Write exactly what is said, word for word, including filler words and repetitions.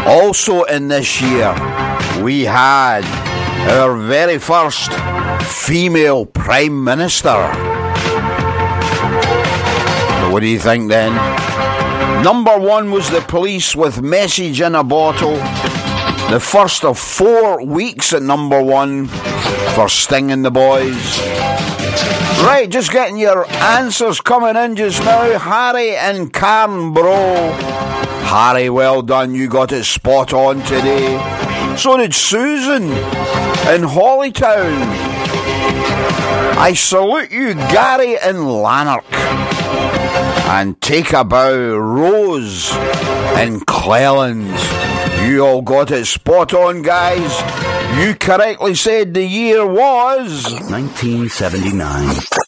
Also in this year, we had our very first female Prime Minister. So what do you think then? Number one was The Police with Message in a Bottle. The first of four weeks at number one for Sting and the Boys. Right, just getting your answers coming in just now. Harry and Carnbro. Harry, well done, you got it spot on today. So did Susan in Hollytown. I salute you, Gary in Lanark. And Take a Bow, Rose in Cleland. You all got it spot on, guys. You correctly said the year was nineteen seventy-nine.